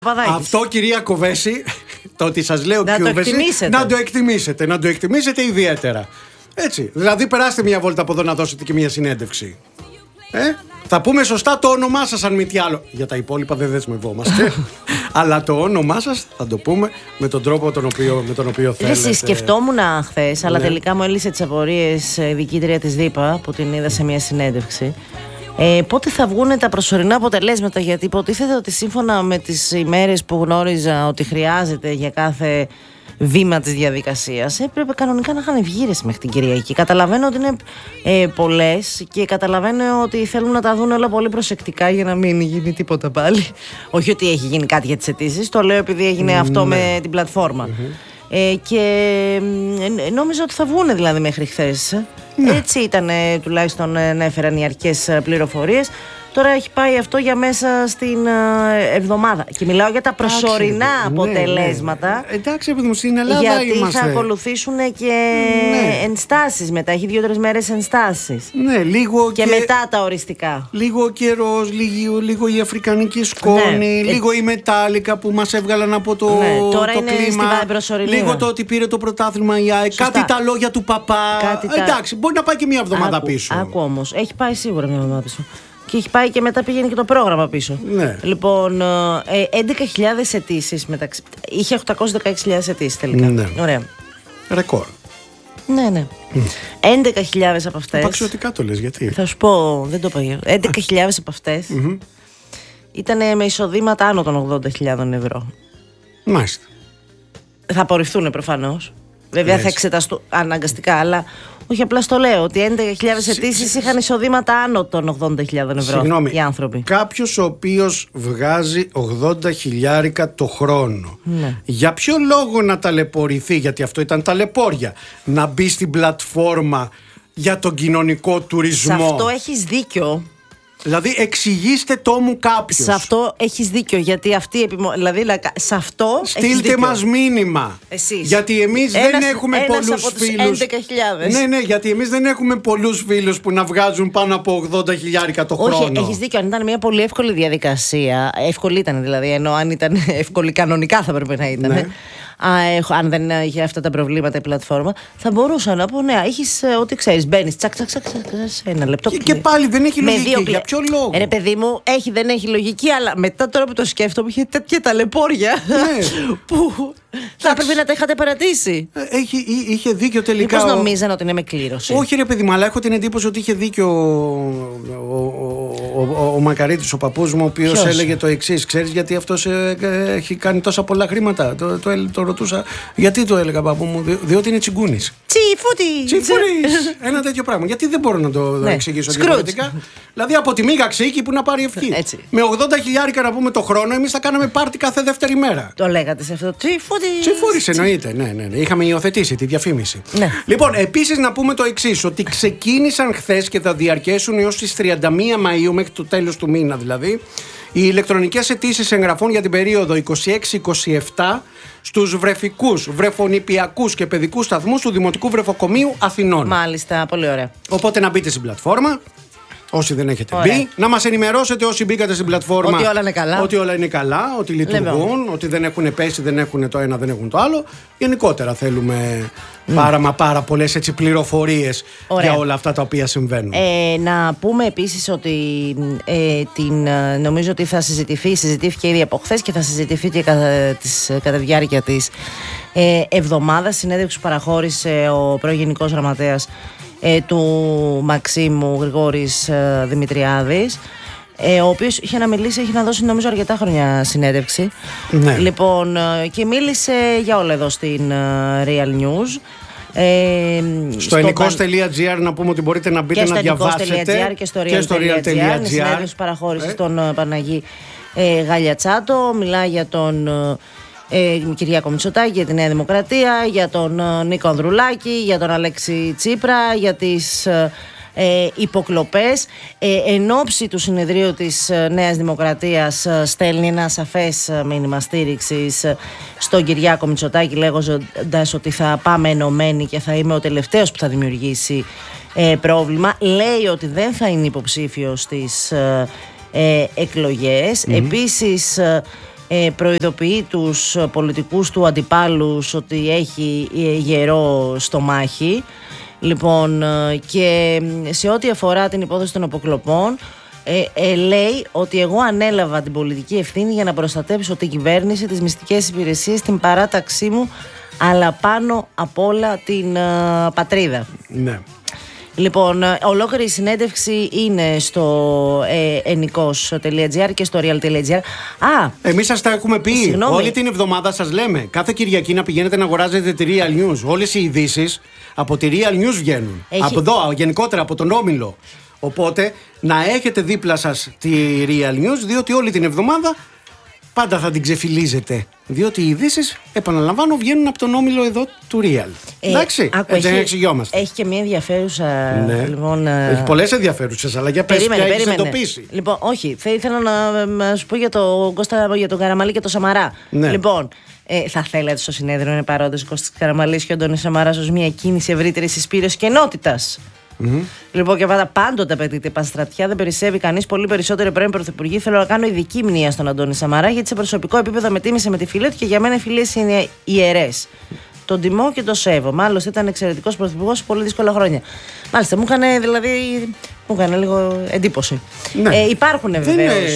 Αυτό, κυρία Κοβέση, το ότι σας λέω Κοβέση, να το εκτιμήσετε ιδιαίτερα. Έτσι. Δηλαδή, περάστε μια βόλτα από εδώ να δώσετε και μια συνέντευξη. Θα πούμε σωστά το όνομά σας, αν μη τι άλλο. Για τα υπόλοιπα δεν δεσμευόμαστε. Αλλά το όνομά σας θα το πούμε με τον τρόπο με τον οποίο θέλετε. Εσύ σκεφτόμουν χθες, αλλά τελικά μου έλυσε τις απορίες η διοικήτρια της ΔΥΠΑ που την είδα σε μια συνέντευξη. Πότε θα βγουν τα προσωρινά αποτελέσματα, γιατί υποτίθεται ότι σύμφωνα με τις ημέρες που γνώριζα ότι χρειάζεται για κάθε βήμα της διαδικασίας, έπρεπε κανονικά να είχαν βγήρες μέχρι την Κυριακή. Καταλαβαίνω ότι είναι πολλές και καταλαβαίνω ότι θέλουν να τα δουν όλα πολύ προσεκτικά για να μην γίνει τίποτα πάλι. Όχι ότι έχει γίνει κάτι για τις αιτήσεις, το λέω επειδή έγινε αυτό με την πλατφόρμα. Και νόμιζα ότι θα βγουν δηλαδή μέχρι χθες. Έτσι ήταν, τουλάχιστον έφεραν οι αρχικές πληροφορίες. Τώρα έχει πάει αυτό για μέσα στην εβδομάδα. Και μιλάω για τα προσωρινά αποτελέσματα. Εντάξει, επειδή μου στην Ελλάδα γιατί είμαστε. Θα ακολουθήσουν και ενστάσεις μετά. Έχει 2-3 μέρες ενστάσεις. Ναι, λίγο και μετά τα οριστικά. Λίγο καιρός, λίγο η αφρικανική σκόνη, λίγο η μετάλλικα που μας έβγαλαν από το, τώρα το είναι κλίμα. Λίγο το ότι πήρε το πρωτάθλημα η ΑΕΚ. Κάτι τα λόγια του παπά. Εντάξει, μπορεί να πάει και μια εβδομάδα πίσω. Άκου όμως, έχει πάει σίγουρα μια εβδομάδα πίσω. Και έχει πάει και μετά πήγαινε και το πρόγραμμα πίσω. Ναι. Λοιπόν, 11.000 αιτήσεις μεταξύ. Είχε 816.000 αιτήσεις τελικά. Ναι. Ωραία. Ρεκόρ. Ναι. 11.000 από αυτές. Παξιωτικά το λες, γιατί? Θα σου πω, δεν το είπα. 11.000 από αυτές ήταν με εισοδήματα άνω των 80.000 ευρώ. Μάλιστα. Θα απορριφθούν προφανώς. Βέβαια θα εξεταστούν αναγκαστικά, αλλά όχι, απλά στο λέω ότι 11.000 αιτήσεις είχαν εισοδήματα άνω των 80.000 ευρώ. Συγγνώμη, οι άνθρωποι. Κάποιος ο οποίος βγάζει 80.000 το χρόνο, για ποιο λόγο να ταλαιπωρηθεί, γιατί αυτό ήταν ταλαιπώρια, να μπει στην πλατφόρμα για τον κοινωνικό τουρισμό? Σε αυτό έχεις δίκιο. Δηλαδή, εξηγήστε το μου κάποιος. Σε αυτό έχεις δίκιο, γιατί αυτή δηλαδή, σε αυτό στείλτε μας μήνυμα. Εσείς. Γιατί εμείς δεν έχουμε πολλούς φίλους. 11.000. Ναι, γιατί εμείς δεν έχουμε πολλούς φίλους που να βγάζουν πάνω από 80.000 το χρόνο. Όχι, έχεις δίκιο. Αν ήταν μια πολύ εύκολη διαδικασία, εύκολη ήταν δηλαδή, ενώ αν ήταν εύκολη κανονικά θα πρέπει να ήταν. Ναι. Αν δεν είχε αυτά τα προβλήματα η πλατφόρμα, θα μπορούσα να πω: ναι, έχεις ό,τι ξέρεις. Μπαίνεις, τσακ, σε ένα λεπτό. Και πάλι δεν έχει λογική. Για ποιο λόγο? Ρε παιδί μου, δεν έχει λογική, αλλά μετά τώρα που το σκέφτομαι, είχε τέτοια ταλαιπώρια που θα έπρεπε να τα είχατε παρατήσει. Είχε δίκιο τελικά. Μήπως νομίζαν ότι είναι με κλήρωση? Όχι, ρε παιδί μου, αλλά έχω την εντύπωση ότι είχε δίκιο ο Μακαρίτης, ο παππούς μου, ο οποίος έλεγε το εξής. Ξέρεις γιατί αυτός έχει κάνει τόσα πολλά χρήματα? Το ρωτούσα. Γιατί το έλεγα, παππού μου? Διότι είναι τσιγκούνης. Τσιφούρης. Ένα τέτοιο πράγμα. Γιατί δεν μπορώ να το εξηγήσω διαφορετικά. Δηλαδή από τη Μίγα Ξήκη που να πάρει ευχή. Με 80.000 να πούμε το χρόνο, εμείς θα κάναμε πάρτι κάθε δεύτερη μέρα. Το λέγατε σε αυτό? Τσιφούρης εννοείται. Ναι. Είχαμε υιοθετήσει τη διαφήμιση. Ναι. Λοιπόν, επίσης να πούμε το εξής, ότι ξεκίνησαν χθες και θα διαρκέσουν έως τις 31 Μαΐου, μέχρι το τέλος του μήνα δηλαδή, οι ηλεκτρονικές αιτήσεις εγγραφών για την περίοδο 26-27 στους βρεφικούς, βρεφονηπιακούς και παιδικούς σταθμούς του Δημοτικού Βρεφοκομείου Αθηνών. Μάλιστα, πολύ ωραία. Οπότε να μπείτε στην πλατφόρμα, όσοι δεν έχετε μπει, να μας ενημερώσετε όσοι μπήκατε στην πλατφόρμα ότι όλα είναι καλά, ότι λειτουργούν, ότι δεν έχουν πέσει, δεν έχουν το ένα, δεν έχουν το άλλο. Γενικότερα θέλουμε πάρα πολλές πληροφορίες για όλα αυτά τα οποία συμβαίνουν. Να πούμε επίσης ότι νομίζω ότι θα συζητήθηκε ήδη από χθες και θα συζητηθεί και κατά τη διάρκεια της εβδομάδας. Συνέντευξη που παραχώρησε ο πρώην Γενικός Γραμματέας του Μαξίμου, Γρηγόρης Δημητριάδης, ο οποίος είχε να μιλήσει, έχει να δώσει νομίζω αρκετά χρόνια συνέντευξη. Ναι. Λοιπόν, και μίλησε για όλα εδώ στην Real News. Στο ελληνικός.gr να πούμε ότι μπορείτε να μπείτε να διαβάσετε, και στο real.gr. Είναι συνέντευξη παραχώρηση τον Παναγί Γαλιατσάτο. Μιλάει για τον Κυριάκο Μητσοτάκη, για τη Νέα Δημοκρατία, για τον Νίκο Ανδρουλάκη, για τον Αλέξη Τσίπρα, για τις υποκλοπές. Εν ώψη του συνεδρίου της Νέας Δημοκρατίας στέλνει ένα σαφές μήνυμα στήριξης στον Κυριάκο Μητσοτάκη, λέγοντας ότι θα πάμε ενωμένοι και θα είμαι ο τελευταίος που θα δημιουργήσει πρόβλημα. Λέει ότι δεν θα είναι υποψήφιος στις εκλογές. Επίσης προειδοποιεί τους πολιτικούς του αντιπάλους ότι έχει γερό στομάχι. Λοιπόν, και σε ό,τι αφορά την υπόθεση των αποκλοπών, λέει ότι εγώ ανέλαβα την πολιτική ευθύνη για να προστατέψω την κυβέρνηση, τις μυστικές υπηρεσίες, την παράταξή μου, αλλά πάνω απ' όλα την πατρίδα. Ναι. Λοιπόν, ολόκληρη η συνέντευξη είναι στο ennikos.gr και στο real.gr. Εμείς σας τα έχουμε πει. Συγγνώμη. Όλη την εβδομάδα σας λέμε. Κάθε Κυριακή να πηγαίνετε να αγοράζετε τη Real News. Όλες οι ειδήσεις από τη Real News βγαίνουν. Από εδώ, γενικότερα από τον Όμιλο. Οπότε να έχετε δίπλα σας τη Real News, διότι όλη την εβδομάδα πάντα θα την ξεφυλίζετε. Διότι οι ειδήσεις, επαναλαμβάνω, βγαίνουν από τον Όμιλο εδώ του Real. Εντάξει, έτσι εξηγιόμαστε. Έχει και μια ενδιαφέρουσα. Ναι. Λοιπόν, έχει πολλές ενδιαφέρουσες, αλλά για πες ποια έχεις εντοπίσει. Λοιπόν, όχι, θα ήθελα να σου πω για τον Κώστα, για τον Καραμαλή και τον Σαμαρά. Ναι. Λοιπόν, θα θέλατε στο συνέδριο να είναι παρόντες ο Κώστας Καραμαλής και ο Αντώνης Σαμαράς ως μια κίνηση ευρύτερης συσπήρωσης και ενότητας. Λοιπόν, και πάντοτε απαιτείται επανστρατιά. Δεν περισσεύει κανείς. Πολύ περισσότερο πρώην πρωθυπουργοί. Θέλω να κάνω ειδική μνήμα στον Αντώνη Σαμαρά, γιατί σε προσωπικό επίπεδο με τίμησε με τη φιλία του και για μένα οι φιλίες είναι ιερές. Τον τιμώ και το σέβομαι. Άλλωστε ήταν εξαιρετικός πρωθυπουργός σε πολύ δύσκολα χρόνια. Μάλιστα, μου έκανε λίγο εντύπωση. Ναι. Υπάρχουν βεβαίως.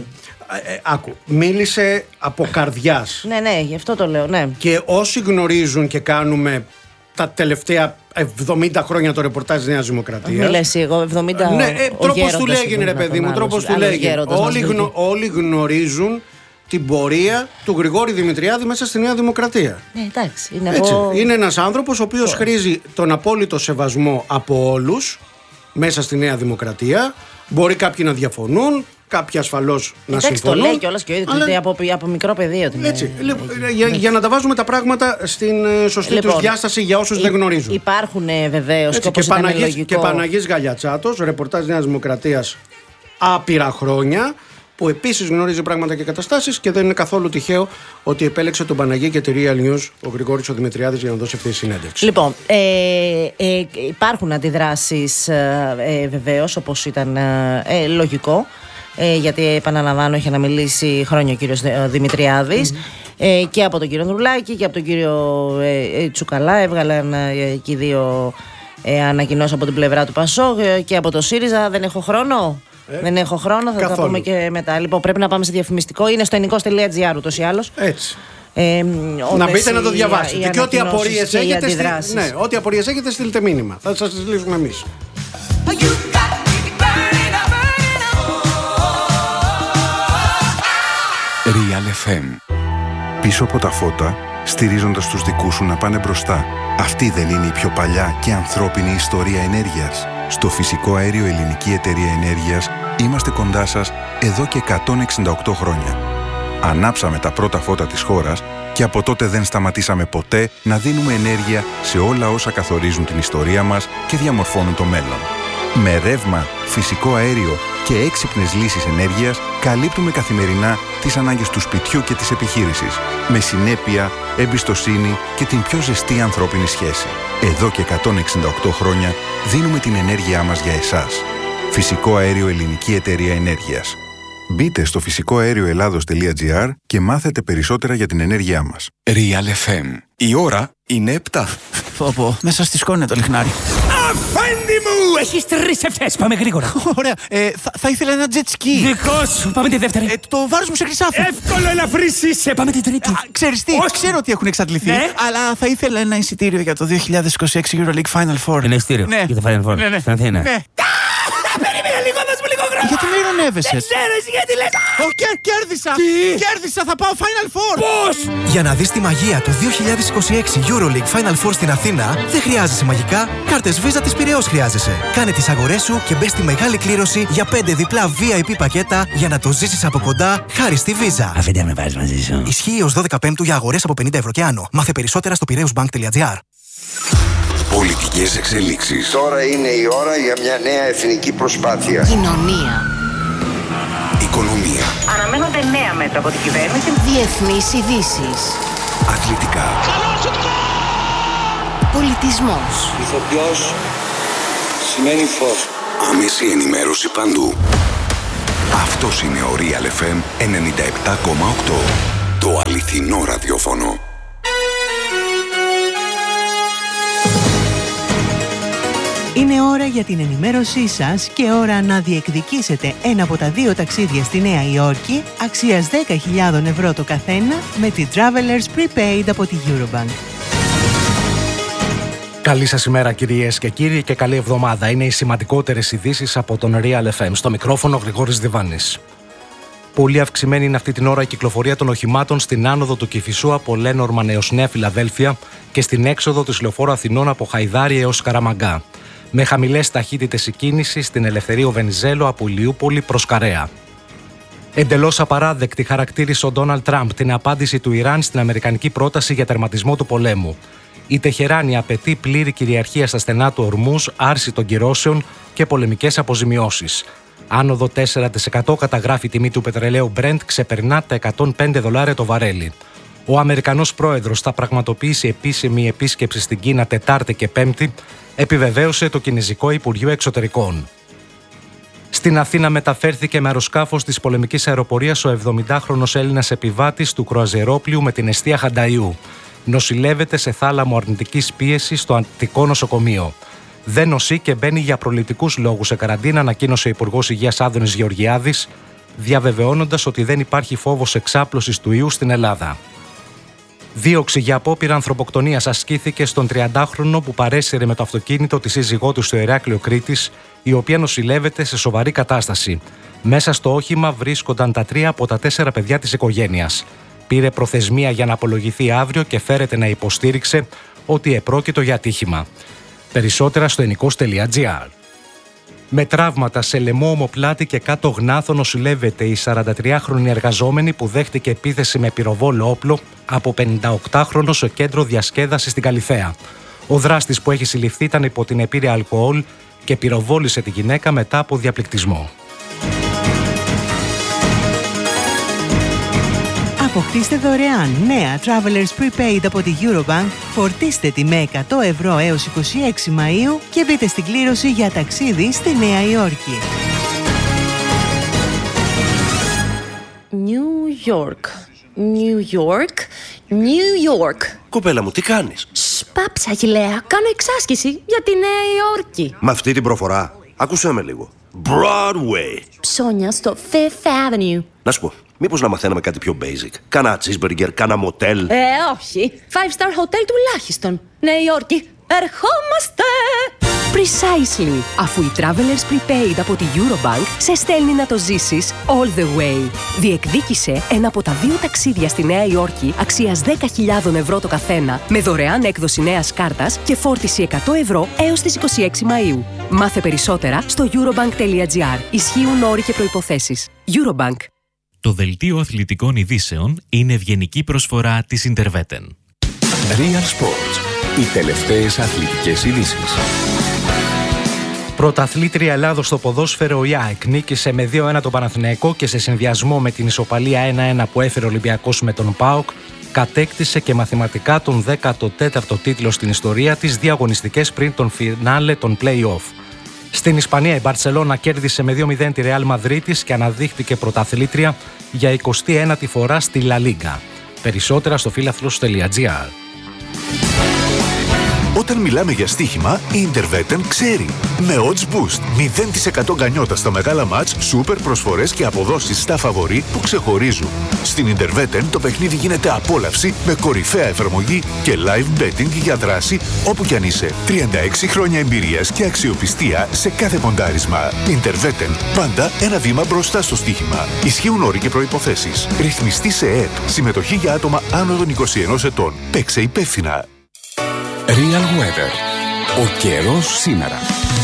Άκου, μίλησε από καρδιάς. Ναι, γι' αυτό το λέω. Ναι. Και όσοι γνωρίζουν και κάνουμε τα τελευταία 70 χρόνια το ρεπορτάζ της Νέας Δημοκρατίας. Μη λες εγώ, 70. Ναι, τρόπος του λέγει, ρε παιδί μου, τρόπος του λέγει. Όλοι γνωρίζουν την πορεία του Γρηγόρη Δημητριάδη μέσα στη Νέα Δημοκρατία. Ναι, εντάξει. Είναι ένας άνθρωπος ο οποίος χρήζει τον απόλυτο σεβασμό από όλους μέσα στη Νέα Δημοκρατία. Μπορεί κάποιοι να διαφωνούν, κάποιοι ασφαλώς να συμφωνούν. Το λέει κιόλας και ο ίδιος από μικρό παιδί ότι είναι. Έτσι, για να τα βάζουμε τα πράγματα στην σωστή τους διάσταση για όσους δεν γνωρίζουν. Υπάρχουν βεβαίως και Παναγής Γαλιατσάτος, ρεπορτάζ Νέας Δημοκρατίας άπειρα χρόνια, που επίσης γνωρίζει πράγματα και καταστάσεις και δεν είναι καθόλου τυχαίο ότι επέλεξε τον Παναγί και τη Real News ο Γρηγόρης ο Δημητριάδης για να δώσει αυτή τη συνέντευξη. Λοιπόν, υπάρχουν αντιδράσεις βεβαίως, όπως ήταν λογικό, γιατί επαναλαμβάνω είχε αναμιλήσει χρόνια ο κύριος Δημητριάδης, και από τον κύριο Ανδρουλάκη και από τον κύριο Τσουκαλά. Έβγαλαν και οι δύο ανακοινώσεις από την πλευρά του ΠΑΣΟΚ και από το ΣΥΡΙΖΑ. Δεν έχω χρόνο. Δεν έχω χρόνο, θα τα πούμε και μετά. Λοιπόν, πρέπει να πάμε σε διαφημιστικό. Είναι στο ennikos.gr ούτως ή άλλως. Έτσι. Να μπείτε να το διαβάσετε. Και ό,τι απορίες έχετε, ό,τι απορίες έχετε, στείλτε μήνυμα. Θα σας τις λύσουμε εμείς. Real FM. Πίσω από τα φώτα, στηρίζοντας τους δικούς σου να πάνε μπροστά. Αυτή δεν είναι η πιο παλιά και ανθρώπινη ιστορία ενέργειας? Στο Φυσικό Αέριο Ελληνική Εταιρεία Ενέργειας είμαστε κοντά σας εδώ και 168 χρόνια. Ανάψαμε τα πρώτα φώτα της χώρας και από τότε δεν σταματήσαμε ποτέ να δίνουμε ενέργεια σε όλα όσα καθορίζουν την ιστορία μας και διαμορφώνουν το μέλλον. Με ρεύμα, φυσικό αέριο και έξυπνες λύσεις ενέργειας καλύπτουμε καθημερινά τις ανάγκες του σπιτιού και της επιχείρησης, με συνέπεια, εμπιστοσύνη και την πιο ζεστή ανθρώπινη σχέση. Εδώ και 168 χρόνια δίνουμε την ενέργειά μας για εσάς. Φυσικό Αέριο Ελληνική Εταιρεία Ενέργειας. Μπείτε στο φυσικοαέρioελλάδος.gr και μάθετε περισσότερα για την ενέργειά μας. Real FM. Η ώρα είναι 7. Πω, μέσα στη σκόνη το λιχνάρι. Αφέντη μου! Έχεις 3 ευχές. Πάμε γρήγορα. Ωραία. Θα ήθελα ένα jet ski. Δικό σου. Πάμε τη δεύτερη. Το βάρος μου σε χρυσάφι. Εύκολο, ελαφρύς είσαι. Πάμε την τρίτη. Ξέρεις τι, ξέρω ότι έχουν εξαντληθεί. Ναι. Αλλά θα ήθελα ένα εισιτήριο για το 2026 EuroLeague Final Four. Ένα εισιτήριο? Ναι. Για το Final Four. Ναι. Στην Αθήνα. Ναι. Περίμενε λίγο, δώσ' μου λίγο χρόνο. Γιατί με ειρωνεύεσαι? Δεν ξέρω εσύ γιατί λες. Κέρδισα! Τι? Κέρδισα, θα πάω Final Four! Πώς? Για να δεις τη μαγεία του 2026 EuroLeague Final Four στην Αθήνα, δεν χρειάζεσαι μαγικά, κάρτες Visa της Πειραιώς χρειάζεσαι. Κάνε τις αγορές σου και μπες στη μεγάλη κλήρωση για 5 διπλά VIP πακέτα για να το ζήσεις από κοντά χάρη στη Visa. Αφέντη, με βάζεις μαζί σου. Ισχύει ως 12 Πέμπτου για αγορές από 50 ευρώ και άνω. Μάθε περισσότερα στο piraeusbank.gr. Πολιτικές εξελίξεις. Τώρα είναι η ώρα για μια νέα εθνική προσπάθεια. Κοινωνία. Οικονομία. Αναμένονται νέα μέτρα από την κυβέρνηση. Διεθνείς ειδήσεις. Αθλητικά. Πολιτισμός. Ηθοποιός σημαίνει φως. Άμεση ενημέρωση παντού. Αυτός είναι ο Real FM 97,8. Το αληθινό ραδιόφωνο. Είναι ώρα για την ενημέρωσή σας και ώρα να διεκδικήσετε ένα από τα 2 ταξίδια στη Νέα Υόρκη αξίας 10.000 ευρώ το καθένα με τη Travelers Prepaid από τη Eurobank. Καλή σας ημέρα κυρίες και κύριοι και καλή εβδομάδα. Είναι οι σημαντικότερες ειδήσεις από τον Real FM. Στο μικρόφωνο Γρηγόρης Διβάνης. Πολύ αυξημένη είναι αυτή την ώρα η κυκλοφορία των οχημάτων στην άνοδο του Κηφισού από Λένορμαν έως Νέα Φιλαδέλφια και στην έξοδο της Λεωφόρου Αθηνών από Χαϊδάρι έως Καραμαγκά. Με χαμηλές ταχύτητες η κίνηση στην Ελευθερίου Βενιζέλο από Ηλιούπολη προς Καρέα. Εντελώς απαράδεκτη χαρακτήρισε ο Ντόναλντ Τραμπ την απάντηση του Ιράν στην αμερικανική πρόταση για τερματισμό του πολέμου. Η Τεχεράνη απαιτεί πλήρη κυριαρχία στα στενά του Ορμούζ, άρση των κυρώσεων και πολεμικές αποζημιώσεις. Άνοδο 4% καταγράφει η τιμή του πετρελαίου Brent, ξεπερνά τα $105 το βαρέλι. Ο Αμερικανός πρόεδρος θα πραγματοποιήσει επίσημη επίσκεψη στην Κίνα Τετάρτη και Πέμπτη, επιβεβαίωσε το Κινεζικό Υπουργείο Εξωτερικών. Στην Αθήνα μεταφέρθηκε με αεροσκάφος της πολεμικής αεροπορίας ο 70χρονος Έλληνας επιβάτης του κρουαζιερόπλοιου με την εστία Χανταϊού. Νοσηλεύεται σε θάλαμο αρνητικής πίεσης στο Αττικό νοσοκομείο. Δεν νοσεί και μπαίνει για προληπτικούς λόγους σε καραντίνα, ανακοίνωσε ο Υπουργός Υγείας Άδωνης Γεωργιάδης, διαβεβαιώνοντας ότι δεν υπάρχει φόβος εξάπλωσης του ιού στην Ελλάδα. Δίωξη για απόπειρα ανθρωποκτονίας ασκήθηκε στον 30χρονο που παρέσυρε με το αυτοκίνητο τη σύζυγό του στο Ηράκλειο Κρήτης, η οποία νοσηλεύεται σε σοβαρή κατάσταση. Μέσα στο όχημα βρίσκονταν τα 3 από τα 4 παιδιά της οικογένειας. Πήρε προθεσμία για να απολογηθεί αύριο και φέρεται να υποστήριξε ότι επρόκειτο για ατύχημα. Περισσότερα στο ενικός.gr. Με τραύματα σε λαιμό, ομοπλάτη και κάτω γνάθο νοσηλεύεται η 43χρονη εργαζόμενη που δέχτηκε επίθεση με πυροβόλο όπλο από 58χρονο σε κέντρο διασκέδασης στην Καλιθέα. Ο δράστης που έχει συλληφθεί ήταν υπό την επίρρεια αλκοόλ και πυροβόλησε τη γυναίκα μετά από διαπληκτισμό. Αποκτήστε δωρεάν νέα Travelers Prepaid από τη Eurobank, φορτίστε τη με 100 ευρώ έως 26 Μαΐου και μπείτε στην κλήρωση για ταξίδι στη Νέα Υόρκη. New York, New York, New York. Κοπέλα μου, τι κάνεις? Σπάψα, Αγιλέα, κάνω εξάσκηση για τη Νέα Υόρκη. Με αυτή την προφορά, άκουσέ με λίγο. Broadway. Ψώνια στο Fifth Avenue. Να σου πω, μήπως να μαθαίναμε κάτι πιο basic? Κάνα cheeseburger, κάνα μοτέλ. Όχι. 5-star hotel τουλάχιστον. Νέα Υόρκη, ερχόμαστε! Precisely. Αφού η Travelers Prepaid από τη Eurobank σε στέλνει να το ζήσεις all the way. Διεκδίκησε ένα από τα 2 ταξίδια στη Νέα Υόρκη αξίας 10.000 ευρώ το καθένα με δωρεάν έκδοση νέας κάρτας και φόρτιση 100 ευρώ έως τις 26 Μαΐου. Μάθε περισσότερα στο eurobank.gr. Ισχύουν όροι και προϋποθέσεις. Eurobank. Το δελτίο αθλητικών ειδήσεων είναι ευγενική προσφορά της Interveten. Real Sports. Οι τελευταίες αθλητικές ειδήσεις. Πρωταθλήτρια Ελλάδος στο ποδόσφαιρο, η ΑΕΚ νίκησε με 2-1 τον Παναθηναϊκό και σε συνδυασμό με την ισοπαλία 1-1 που έφερε ο Ολυμπιακός με τον ΠΑΟΚ, κατέκτησε και μαθηματικά τον 14ο τίτλο στην ιστορία της, 2 αγωνιστικές πριν τον φινάλε των play-off. Στην Ισπανία η Μπαρτσελώνα κέρδισε με 2-0 τη Ρεάλ Μαδρίτης και αναδείχθηκε πρωταθλήτρια για 21η φορά στη Λα Λίγκα. Περισσότερα στο φίλαθλος.gr. Όταν μιλάμε για στοίχημα, η Interveten ξέρει. Με Odds Boost, 0% γκανιότα στα μεγάλα μάτς, σούπερ προσφορές και αποδόσεις στα φαβορί που ξεχωρίζουν. Στην Interveten το παιχνίδι γίνεται απόλαυση με κορυφαία εφαρμογή και live betting για δράση όπου κι αν είσαι. 36 χρόνια εμπειρίας και αξιοπιστία σε κάθε ποντάρισμα. Interveten, πάντα ένα βήμα μπροστά στο στοίχημα. Ισχύουν όροι και προϋποθέσεις. Ρυθμιστή σε ΕΕΠ. Συμμετοχή για άτομα άνω των 21 ετών. Παίξε υπεύθυνα. Real Weather. Ο καιρός σήμερα.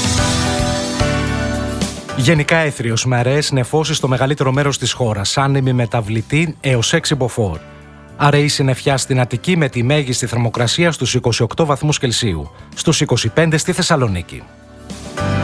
Γενικά έθριος με αραιές νεφώσεις στο μεγαλύτερο μέρος της χώρας. Άνεμη μεταβλητή έως 6 μποφόρ. Αραιή συννεφιά στην Αττική με τη μέγιστη θερμοκρασία στους 28 βαθμούς Κελσίου. Στους 25 στη Θεσσαλονίκη.